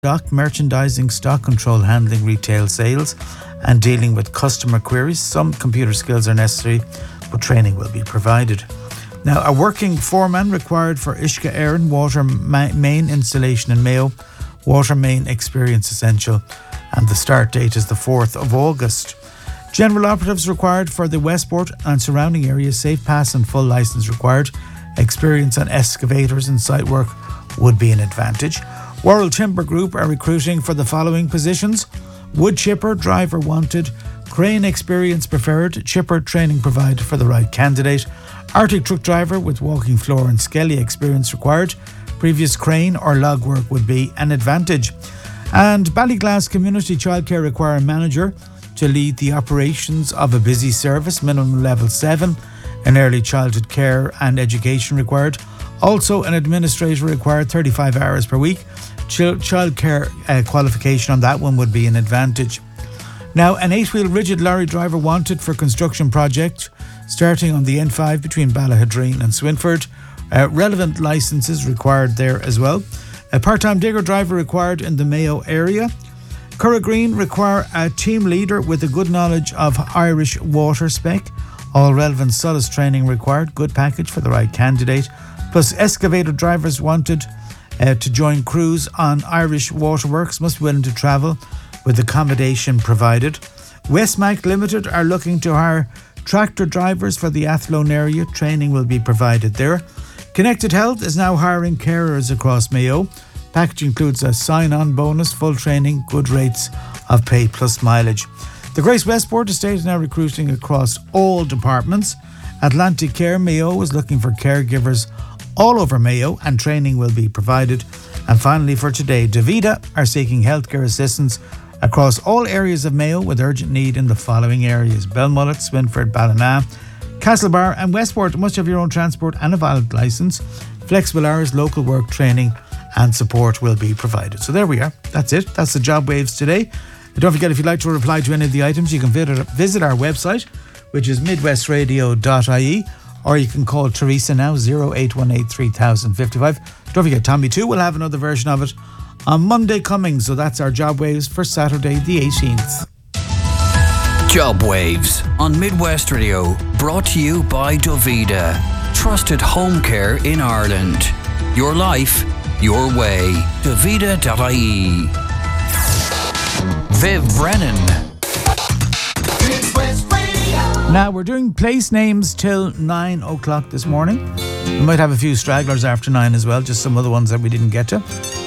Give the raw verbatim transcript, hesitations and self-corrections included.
stock, merchandising, stock control, handling retail sales, and dealing with customer queries. Some computer skills are necessary, but training will be provided. Now, a working foreman required for Uisce Éireann water ma- main installation in Mayo. Water main experience essential, and the start date is the fourth of August. General operatives required for the Westport and surrounding areas. Safe pass and full licence required. Experience on excavators and site work would be an advantage. Worrell Timber Group are recruiting for the following positions: wood chipper, driver wanted, crane experience preferred, chipper training provided for the right candidate, Arctic truck driver with walking floor and skelly experience required, previous crane or log work would be an advantage. And Ballyglass Community Childcare require a manager to lead the operations of a busy service, minimum level seven, an early childhood care and education required. Also an administrator required, thirty-five hours per week. Ch- childcare uh, qualification on that one would be an advantage. Now, an eight-wheel rigid lorry driver wanted for construction project starting on the N five between Ballahadreen and Swinford. Uh, relevant licences required there as well. A part-time digger driver required in the Mayo area. Curragreen require a team leader with a good knowledge of Irish water spec. All relevant solace training required. Good package for the right candidate. Plus excavator drivers wanted uh, to join crews on Irish waterworks. Must be willing to travel with accommodation provided. Westmac Limited are looking to hire tractor drivers for the Athlone area. Training will be provided there. Connected Health is now hiring carers across Mayo. Package includes a sign-on bonus, full training, good rates of pay plus mileage. The Grace Westport estate is now recruiting across all departments. Atlantic Care Mayo is looking for caregivers all over Mayo, and training will be provided. And finally for today, Davida are seeking healthcare assistance across all areas of Mayo with urgent need in the following areas: Belmullet, Swinford, Ballina, Castlebar and Westport. Must have your own transport and a valid licence. Flexible hours, local work, training and support will be provided. So there we are. That's it. That's the job waves today. And don't forget, if you'd like to reply to any of the items, you can visit our website, which is midwest radio dot I E, or you can call Teresa now, oh eight one eight, three thousand fifty-five. Don't forget, Tommy too will have another version of it on Monday coming. So that's our job waves for Saturday the eighteenth. Job Waves on Midwest Radio, brought to you by Davida. Trusted home care in Ireland. Your life, your way. Davida dot I E. Viv Brennan. Now we're doing place names till nine o'clock this morning. We might have a few stragglers after nine as well, just some other ones that we didn't get to.